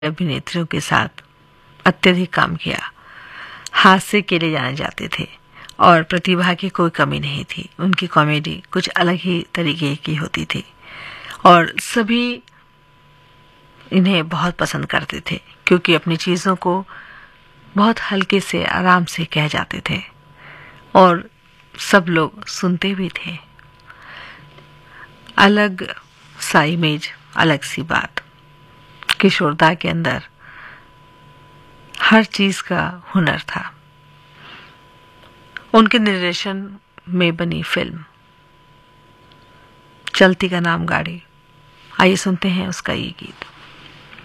अभिनेत्रियों के साथ अत्यधिक काम किया। हास्य के लिए जाने जाते थे और प्रतिभा की कोई कमी नहीं थी। उनकी कॉमेडी कुछ अलग ही तरीके की होती थी और सभी इन्हें बहुत पसंद करते थे क्योंकि अपनी चीज़ों को बहुत हल्के से आराम से कह जाते थे और सब लोग सुनते भी थे। अलग सा इमेज, अलग सी बात। किशोरदा के अंदर हर चीज़ का हुनर था। उनके निर्देशन में बनी फिल्म चलती का नाम गाड़ी, आइए सुनते हैं उसका ये गीत।